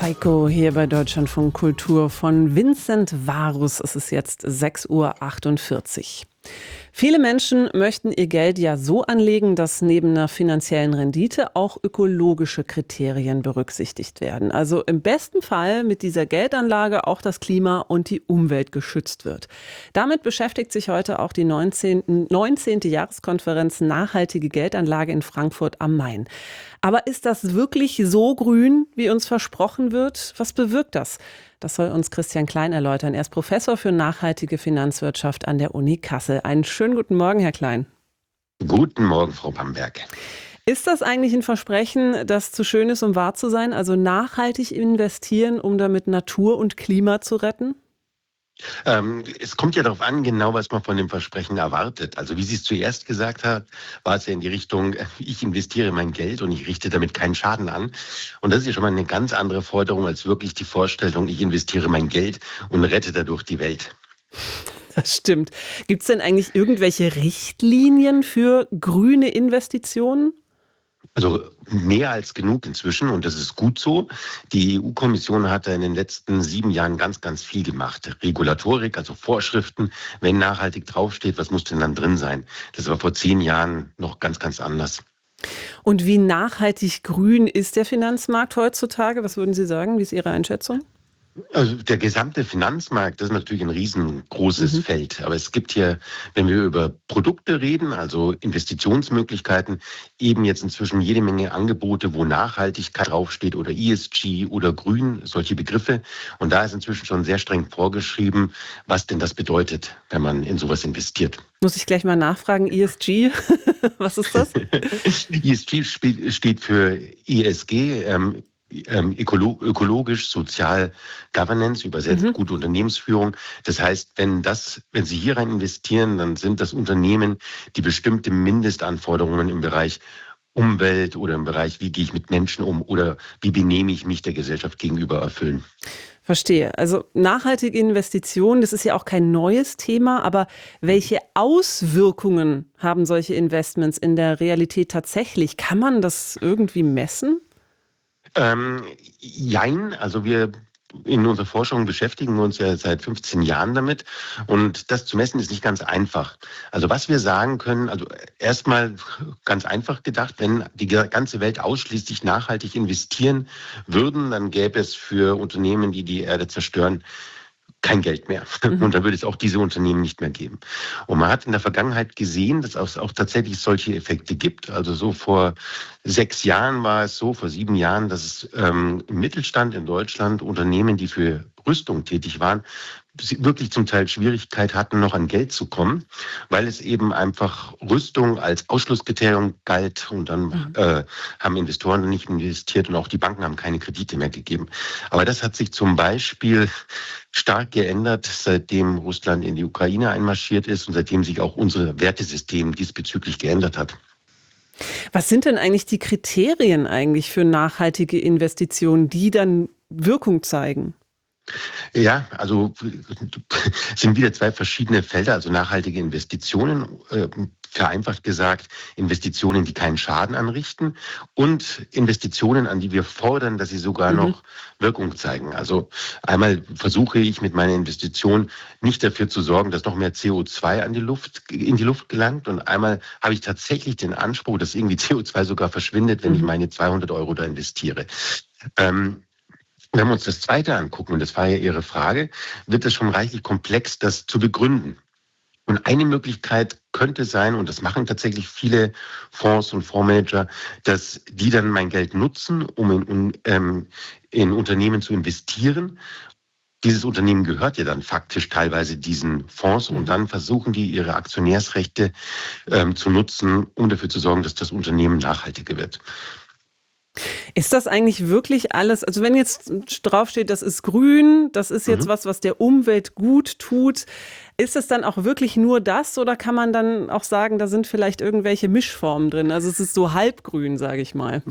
Psycho hier bei Deutschlandfunk Kultur von Vincent Varus. Es ist jetzt 6:48 Uhr. Viele Menschen möchten ihr Geld ja so anlegen, dass neben einer finanziellen Rendite auch ökologische Kriterien berücksichtigt werden. Also im besten Fall mit dieser Geldanlage auch das Klima und die Umwelt geschützt wird. Damit beschäftigt sich heute auch die 19. Jahreskonferenz Nachhaltige Geldanlage in Frankfurt am Main. Aber ist das wirklich so grün, wie uns versprochen wird? Was bewirkt das? Das soll uns Christian Klein erläutern. Er ist Professor für nachhaltige Finanzwirtschaft an der Uni Kassel. Einen schönen guten Morgen, Herr Klein. Guten Morgen, Frau Bamberg. Ist das eigentlich ein Versprechen, das zu schön ist, um wahr zu sein? Also nachhaltig investieren, um damit Natur und Klima zu retten? Es kommt ja darauf an, genau was man von dem Versprechen erwartet. Also wie Sie es zuerst gesagt hat, war es ja in die Richtung, ich investiere mein Geld und ich richte damit keinen Schaden an. Und das ist ja schon mal eine ganz andere Forderung als wirklich die Vorstellung, ich investiere mein Geld und rette dadurch die Welt. Das stimmt. Gibt es denn eigentlich irgendwelche Richtlinien für grüne Investitionen? Also mehr als genug inzwischen und das ist gut so. Die EU-Kommission hat da in den letzten 7 Jahren ganz, ganz viel gemacht. Regulatorik, also Vorschriften, wenn nachhaltig draufsteht, was muss denn dann drin sein? Das war vor 10 Jahren noch ganz, ganz anders. Und wie nachhaltig grün ist der Finanzmarkt heutzutage? Was würden Sie sagen? Wie ist Ihre Einschätzung? Also der gesamte Finanzmarkt, das ist natürlich ein riesengroßes Mhm. Feld. Aber es gibt hier, wenn wir über Produkte reden, also Investitionsmöglichkeiten, eben jetzt inzwischen jede Menge Angebote, wo Nachhaltigkeit draufsteht oder ESG oder Grün, solche Begriffe. Und da ist inzwischen schon sehr streng vorgeschrieben, was denn das bedeutet, wenn man in sowas investiert. Muss ich gleich mal nachfragen, ESG, was ist das? ESG steht für ESG, ökologisch, sozial, Governance, übersetzt Mhm. gute Unternehmensführung. Das heißt, wenn Sie hier rein investieren, dann sind das Unternehmen, die bestimmte Mindestanforderungen im Bereich Umwelt oder im Bereich, wie gehe ich mit Menschen um oder wie benehme ich mich der Gesellschaft gegenüber erfüllen. Verstehe. Also nachhaltige Investitionen, das ist ja auch kein neues Thema, aber welche Auswirkungen haben solche Investments in der Realität tatsächlich? Kann man das irgendwie messen? Jein, also wir in unserer Forschung beschäftigen wir uns ja seit 15 Jahren damit und das zu messen ist nicht ganz einfach. Also was wir sagen können, also erstmal ganz einfach gedacht, wenn die ganze Welt ausschließlich nachhaltig investieren würden, dann gäbe es für Unternehmen, die die Erde zerstören, kein Geld mehr. Mhm. Und dann würde es auch diese Unternehmen nicht mehr geben. Und man hat in der Vergangenheit gesehen, dass es auch tatsächlich solche Effekte gibt. Also so vor 6 Jahren war es so, vor 7 Jahren, dass es im Mittelstand in Deutschland Unternehmen, die für Rüstung tätig waren, wirklich zum Teil Schwierigkeit hatten, noch an Geld zu kommen, weil es eben einfach Rüstung als Ausschlusskriterium galt und dann Mhm. haben Investoren nicht investiert und auch die Banken haben keine Kredite mehr gegeben. Aber das hat sich zum Beispiel stark geändert, seitdem Russland in die Ukraine einmarschiert ist und seitdem sich auch unser Wertesystem diesbezüglich geändert hat. Was sind denn eigentlich die Kriterien eigentlich für nachhaltige Investitionen, die dann Wirkung zeigen? Ja, also sind wieder 2 verschiedene Felder, also nachhaltige Investitionen, vereinfacht gesagt, Investitionen, die keinen Schaden anrichten und Investitionen, an die wir fordern, dass sie sogar Mhm. noch Wirkung zeigen. Also einmal versuche ich mit meiner Investition nicht dafür zu sorgen, dass noch mehr CO2 in die Luft gelangt und einmal habe ich tatsächlich den Anspruch, dass irgendwie CO2 sogar verschwindet, wenn ich Mhm. meine 200 € da investiere. Ähm, Wenn wir uns das Zweite angucken, und das war ja Ihre Frage, wird es schon reichlich komplex, das zu begründen. Und eine Möglichkeit könnte sein, und das machen tatsächlich viele Fonds und Fondsmanager, dass die dann mein Geld nutzen, um in Unternehmen zu investieren. Dieses Unternehmen gehört ja dann faktisch teilweise diesen Fonds und Mhm. dann versuchen die ihre Aktionärsrechte zu nutzen, um dafür zu sorgen, dass das Unternehmen nachhaltiger wird. Ist das eigentlich wirklich alles, also wenn jetzt draufsteht, das ist grün, das ist jetzt Mhm. was, was der Umwelt gut tut, Ist es dann auch wirklich nur das oder kann man dann auch sagen, da sind vielleicht irgendwelche Mischformen drin? Also es ist so halbgrün, sage ich mal.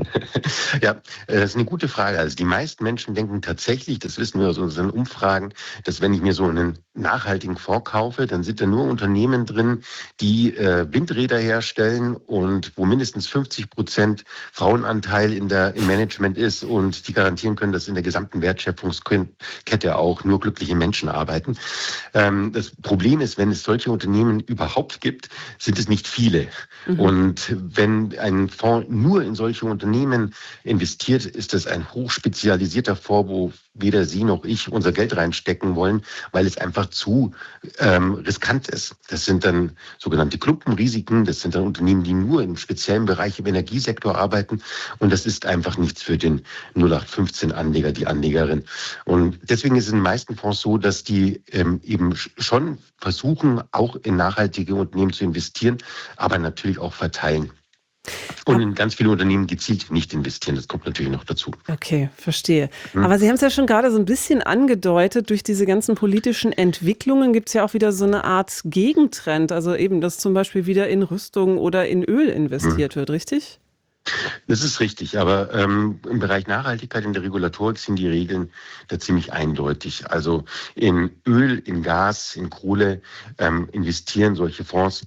Ja, das ist eine gute Frage. Also die meisten Menschen denken tatsächlich, das wissen wir aus unseren Umfragen, dass wenn ich mir so einen nachhaltigen Fonds kaufe, dann sind da nur Unternehmen drin, die Windräder herstellen und wo mindestens 50% Frauenanteil im Management ist und die garantieren können, dass in der gesamten Wertschöpfungskette auch nur glückliche Menschen arbeiten. Das Problem ist, wenn es solche Unternehmen überhaupt gibt, sind es nicht viele. Und wenn ein Fonds nur in solche Unternehmen investiert, ist das ein hochspezialisierter Fonds, wo weder Sie noch ich unser Geld reinstecken wollen, weil es einfach zu riskant ist. Das sind dann sogenannte Klumpenrisiken, das sind dann Unternehmen, die nur im speziellen Bereich im Energiesektor arbeiten und das ist einfach nichts für den 0815-Anleger, die Anlegerin. Und deswegen ist es in den meisten Fonds so, dass die eben schon versuchen, auch in nachhaltige Unternehmen zu investieren, aber natürlich auch verteilen. Und in ganz viele Unternehmen gezielt nicht investieren. Das kommt natürlich noch dazu. Okay, verstehe. Aber Sie haben es ja schon gerade so ein bisschen angedeutet, durch diese ganzen politischen Entwicklungen gibt es ja auch wieder so eine Art Gegentrend. Also eben, dass zum Beispiel wieder in Rüstung oder in Öl investiert wird, richtig? Das ist richtig, aber im Bereich Nachhaltigkeit in der Regulatorik sind die Regeln da ziemlich eindeutig. Also in Öl, in Gas, in Kohle investieren solche Fonds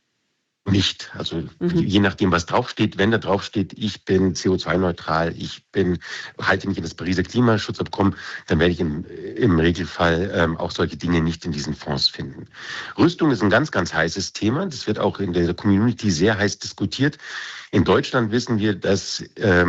nicht. Also je nachdem, was draufsteht, wenn da draufsteht, ich bin CO2-neutral, halte mich an das Pariser Klimaschutzabkommen, dann werde ich im Regelfall auch solche Dinge nicht in diesen Fonds finden. Rüstung ist ein ganz, ganz heißes Thema. Das wird auch in der Community sehr heiß diskutiert. In Deutschland wissen wir, dass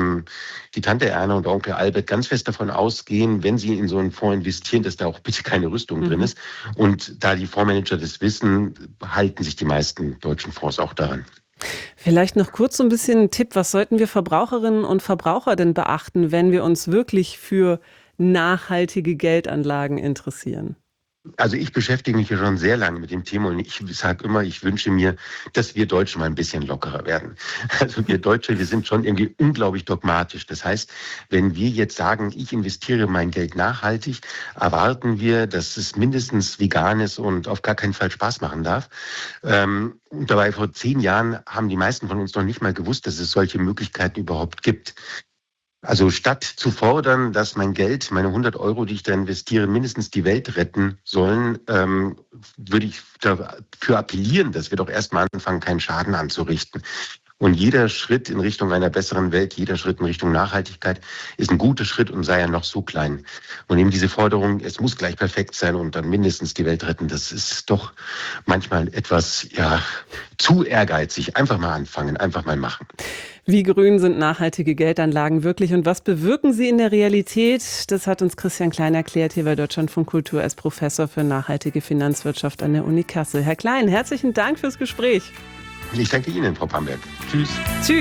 die Tante Erna und Onkel Albert ganz fest davon ausgehen, wenn sie in so einen Fonds investieren, dass da auch bitte keine Rüstung drin ist. Und da die Fondsmanager das wissen, halten sich die meisten deutschen Fonds auch daran. Vielleicht noch kurz so ein bisschen ein Tipp, was sollten wir Verbraucherinnen und Verbraucher denn beachten, wenn wir uns wirklich für nachhaltige Geldanlagen interessieren? Also ich beschäftige mich ja schon sehr lange mit dem Thema und ich sage immer, ich wünsche mir, dass wir Deutsche mal ein bisschen lockerer werden. Also wir Deutsche, wir sind schon irgendwie unglaublich dogmatisch. Das heißt, wenn wir jetzt sagen, ich investiere mein Geld nachhaltig, erwarten wir, dass es mindestens vegan ist und auf gar keinen Fall Spaß machen darf. Und dabei vor 10 Jahren haben die meisten von uns noch nicht mal gewusst, dass es solche Möglichkeiten überhaupt gibt. Also statt zu fordern, dass mein Geld, meine 100 Euro, die ich da investiere, mindestens die Welt retten sollen, würde ich dafür appellieren, dass wir doch erstmal anfangen, keinen Schaden anzurichten. Und jeder Schritt in Richtung einer besseren Welt, jeder Schritt in Richtung Nachhaltigkeit ist ein guter Schritt und sei er noch so klein. Und eben diese Forderung, es muss gleich perfekt sein und dann mindestens die Welt retten, das ist doch manchmal etwas zu ehrgeizig. Einfach mal anfangen, einfach mal machen. Wie grün sind nachhaltige Geldanlagen wirklich und was bewirken sie in der Realität? Das hat uns Christian Klein erklärt, hier bei Deutschlandfunk Kultur als Professor für nachhaltige Finanzwirtschaft an der Uni Kassel. Herr Klein, herzlichen Dank fürs Gespräch. Ich danke Ihnen, Frau Pamberg. Tschüss. Tschüss.